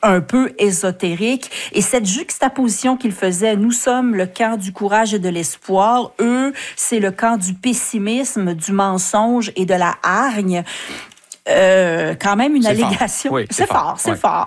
un peu ésotérique. Et cette juxtaposition qu'il faisait, nous sommes le camp du courage et de l'espoir, eux, c'est le camp du pessimisme, du mensonge et de la hargne. Quand même une allégation. Oui, c'est fort.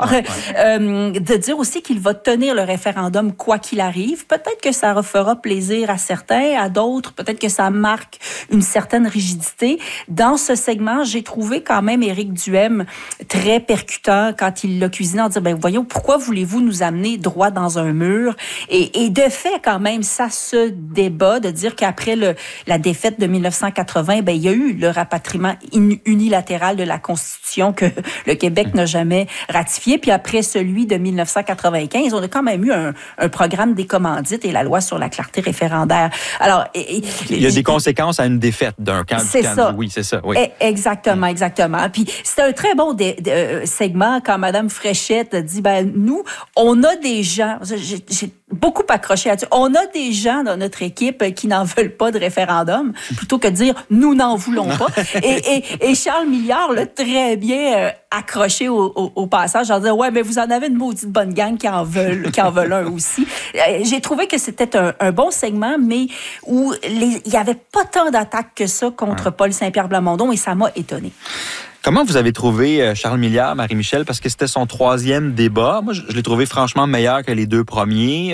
De dire aussi qu'il va tenir le référendum quoi qu'il arrive. Peut-être que ça fera plaisir à certains, à d'autres, peut-être que ça marque une certaine rigidité. Dans ce segment, j'ai trouvé quand même Éric Duhem très percutant quand il l'a cuisiné en disant, voyons, pourquoi voulez-vous nous amener droit dans un mur? Et de fait, quand même, ça se débat de dire qu'après la défaite de 1980, il y a eu le rapatriement unilatéral de la Constitution que le Québec n'a jamais ratifié. Puis après celui de 1995, on a quand même eu un programme des commandites et la loi sur la clarté référendaire. Alors, il y a des conséquences à une défaite d'un camp. C'est ça. Oui, c'est ça. Oui. Exactement. Puis c'était un très bon segment quand Mme Fréchette dit, nous, on a des gens, j'ai beaucoup accroché là-dessus, on a des gens dans notre équipe qui n'en veulent pas de référendum, plutôt que de dire, nous n'en voulons pas. et Charles Milliard l'a très bien accroché au passage en disant, mais vous en avez une maudite bonne gang qui en veulent un aussi. J'ai trouvé que c'était un bon segment, mais où il n'y avait pas tant d'attaques que ça contre Paul Saint-Pierre Plamondon, et ça m'a étonné. Comment vous avez trouvé Charles Milliard, Marie-Michel? Parce que c'était son 3e débat. Moi, je l'ai trouvé franchement meilleur que les 2 premiers.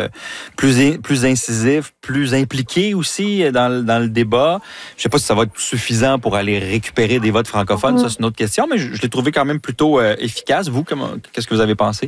Plus incisif, plus impliqué aussi dans le débat. Je ne sais pas si ça va être suffisant pour aller récupérer des votes francophones. Ça, c'est une autre question. Mais je l'ai trouvé quand même plutôt efficace. Vous, qu'est-ce que vous avez pensé?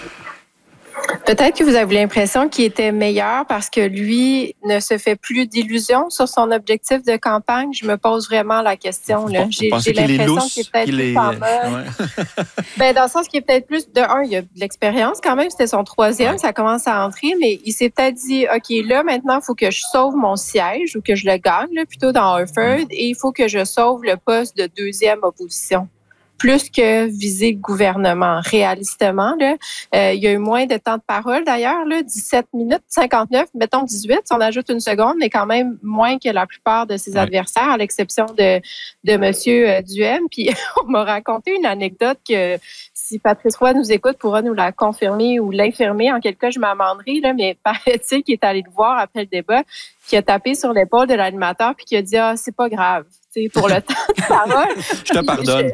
Peut-être que vous avez l'impression qu'il était meilleur parce que lui ne se fait plus d'illusions sur son objectif de campagne. Je me pose vraiment la question. Là. J'ai l'impression qu'il est peut-être plus en mode. Dans le sens qu'il est peut-être plus... De un, il y a de l'expérience quand même. C'était son 3e. Ça commence à entrer. Mais il s'est peut-être dit, OK, là, maintenant, il faut que je sauve mon siège ou que je le gagne, là, plutôt dans Harford. Et il faut que je sauve le poste de 2e opposition. Plus que viser le gouvernement. Réalistement, là, il y a eu moins de temps de parole d'ailleurs, là, 17 minutes, 59, mettons 18, si on ajoute une seconde, mais quand même moins que la plupart de ses adversaires, à l'exception de M. Duhem. Puis on m'a raconté une anecdote que si Patrice Roy nous écoute, pourra nous la confirmer ou l'infirmer. En quel cas, je m'amenderai, là, mais paraît-il qu'il est allé le voir après le débat, qui a tapé sur l'épaule de l'animateur puis qui a dit « c'est pas grave ». Pour le temps de parole. Je te pardonne.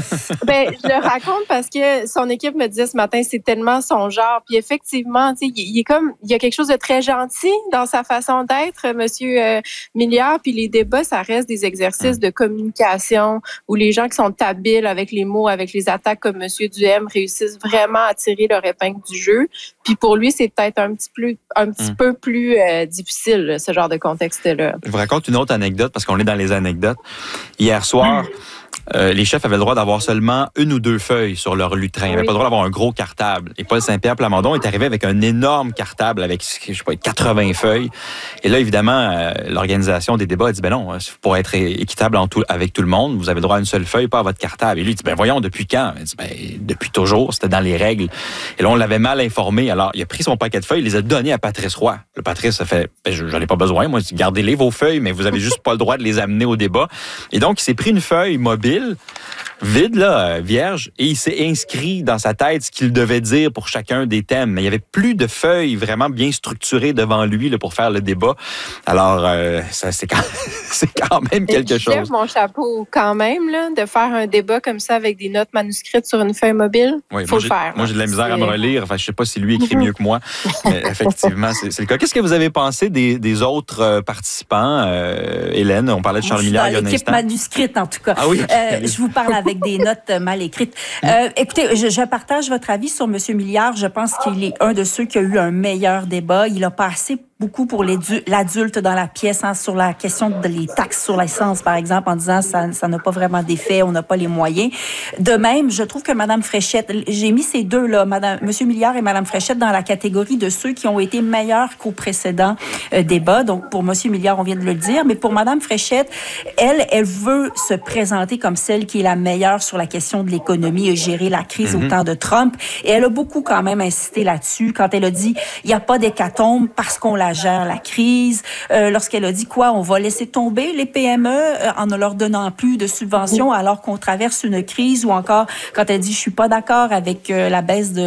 Je le raconte parce que son équipe me disait ce matin, c'est tellement son genre. Puis effectivement, il y a quelque chose de très gentil dans sa façon d'être, Monsieur Milliard. Puis les débats, ça reste des exercices de communication où les gens qui sont habiles avec les mots, avec les attaques comme Monsieur Duhem réussissent vraiment à tirer leur épingle du jeu. Puis pour lui, c'est peut-être un petit peu plus difficile, ce genre de contexte-là. Je vous raconte une autre anecdote parce qu'on est dans les anecdotes. Hier soir, les chefs avaient le droit d'avoir seulement 1 ou 2 feuilles sur leur lutrin. Ils n'avaient pas le droit d'avoir un gros cartable. Et Paul Saint-Pierre Plamondon est arrivé avec un énorme cartable avec, 80 feuilles. Et là, évidemment, l'organisation des débats a dit, non, pour être équitable avec tout le monde, vous avez le droit à une seule feuille, pas à votre cartable. Et lui, il dit, voyons, depuis quand? Il dit, depuis toujours, c'était dans les règles. Et là, on l'avait mal informé. Alors, il a pris son paquet de feuilles, il les a donnés à Patrice Roy. Le Patrice a fait, j'en ai pas besoin. Moi, gardez-les, vos feuilles, mais vous avez juste pas le droit de les amener au débat. Et donc, il s'est pris une feuille mobile, vide, là, vierge, et il s'est inscrit dans sa tête ce qu'il devait dire pour chacun des thèmes. Mais il n'y avait plus de feuilles vraiment bien structurées devant lui là, pour faire le débat. Alors, ça, c'est quand même quelque chose. Je lève mon chapeau quand même, là, de faire un débat comme ça avec des notes manuscrites sur une feuille mobile. Oui, faut le faire. Moi, j'ai de la misère à me relire. Enfin, je ne sais pas si lui écrit mieux que moi. Mais effectivement, c'est le cas. Qu'est-ce que vous avez pensé des autres participants? Hélène, on parlait de Charles Milliard il y a un instant. L'équipe manuscrite, en tout cas. Ah oui? Je vous parle avec des notes mal écrites. Écoutez, je partage votre avis sur M. Milliard. Je pense qu'il est un de ceux qui a eu un meilleur débat. Il a passé beaucoup pour l'adulte dans la pièce, sur la question des taxes sur l'essence, par exemple, en disant ça n'a pas vraiment d'effet, on n'a pas les moyens. De même, je trouve que Mme Fréchette, j'ai mis ces deux-là, M. Milliard et Mme Fréchette, dans la catégorie de ceux qui ont été meilleurs qu'au précédent débat. Donc, pour M. Milliard, on vient de le dire, mais pour Mme Fréchette, elle veut se présenter comme celle qui est la meilleure sur la question de l'économie et gérer la crise au temps de Trump. Et elle a beaucoup quand même insisté là-dessus quand elle a dit il n'y a pas d'hécatombe parce qu'on la gère la crise. Lorsqu'elle a dit on va laisser tomber les PME en ne leur donnant plus de subventions alors qu'on traverse une crise, ou encore quand elle dit je suis pas d'accord avec la baisse de